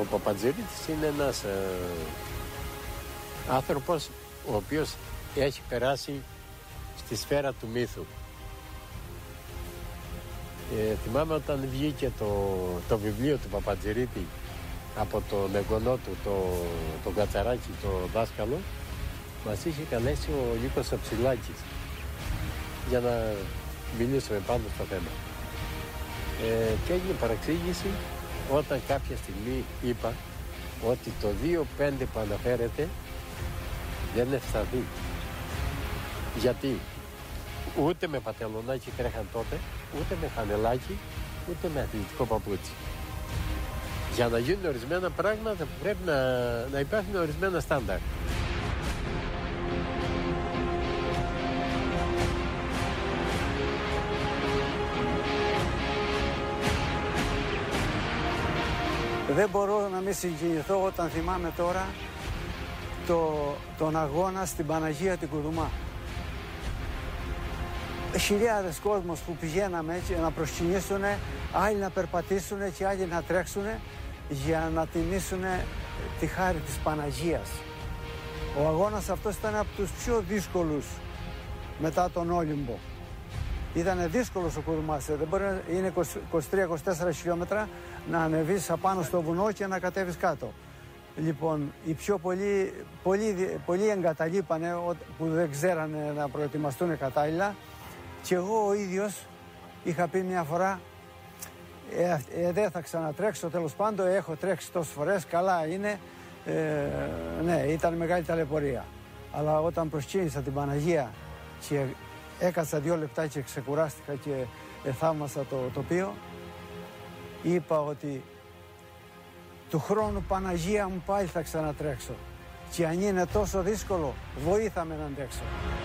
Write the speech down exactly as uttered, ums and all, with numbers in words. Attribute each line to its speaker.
Speaker 1: Παπατζηρίτης είναι ένας ε, άνθρωπος ο οποίος έχει περάσει στη σφαίρα του μύθου. Ε, θυμάμαι όταν βγήκε το, το βιβλίο του Παπατζηρίτη από τον εγγονό του, το, το Κατσαράκι, το δάσκαλο, μας είχε καλέσει ο Νίκος Αψηλάκης για να μιλήσουμε πάνω στο θέμα. Ε, και έγινε παραξήγηση όταν κάποια στιγμή είπα ότι το δύο πέντε που αναφέρεται δεν ευσταθεί. Γιατί ούτε με πατελονάκι τρέχαν τότε, ούτε με φανελάκι, ούτε με αθλητικό παπούτσι. Για να γίνουν ορισμένα πράγματα πρέπει να, να υπάρχουν ορισμένα στάνταρ.
Speaker 2: Δεν μπορώ να μην συγκινηθώ όταν θυμάμαι τώρα το, τον αγώνα στην Παναγία την Κουδουμά. Χιλιάδες κόσμος που πηγαίναμε έτσι να προσκυνήσουν, άλλοι να περπατήσουν και άλλοι να τρέξουν για να τιμήσουν τη χάρη της Παναγίας. Ο αγώνας αυτός ήταν από τους πιο δύσκολους μετά τον Όλυμπο. Ήταν δύσκολος ο Κουδουμάς, δεν μπορεί να είναι είκοσι τρία είκοσι τέσσερα χιλιόμετρα να ανεβείς απάνω στο βουνό και να κατέβεις κάτω. Λοιπόν, οι πιο πολλοί, πολλοί, πολλοί εγκαταλείπανε που δεν ξέρανε να προετοιμαστούν κατάλληλα και εγώ ο ίδιος είχα πει μια φορά ε, ε, δεν θα ξανατρέξω, τέλος πάντων έχω τρέξει τόσες φορές, καλά είναι, ε, ναι, ήταν μεγάλη ταλαιπωρία. Αλλά όταν προσκύνησα την Παναγία και έκατσα δύο λεπτά και ξεκουράστηκα και ε, θαύμασα το τοπίο, είπα ότι του χρόνου Παναγία μου πάλι θα ξανατρέξω και αν είναι τόσο δύσκολο βοήθαμε να αντέξω.